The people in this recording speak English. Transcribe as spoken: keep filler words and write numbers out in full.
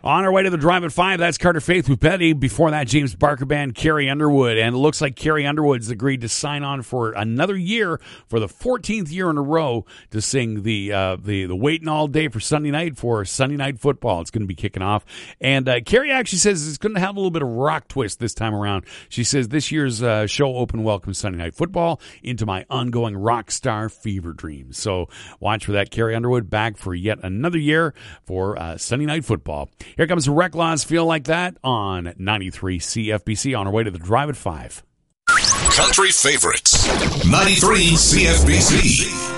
On our way to the Drive at five, that's Carter Faith with Betty. Before that, James Barker Band, Carrie Underwood. And it looks like Carrie Underwood's agreed to sign on for another year, for the fourteenth year in a row, to sing the uh, the, the Waiting All Day for Sunday night for Sunday Night Football. It's going to be kicking off. And uh, Carrie actually says it's going to have a little bit of rock twist this time around. She says this year's uh, show open welcomes Sunday Night Football into my ongoing rock star fever dreams. So watch for that. Carrie Underwood back for yet another year for uh, Sunday Night Football. Here comes the Rec Laws Feel Like That on ninety-three C F B C on our way to the Drive at five. Country favorites, ninety-three C F B C.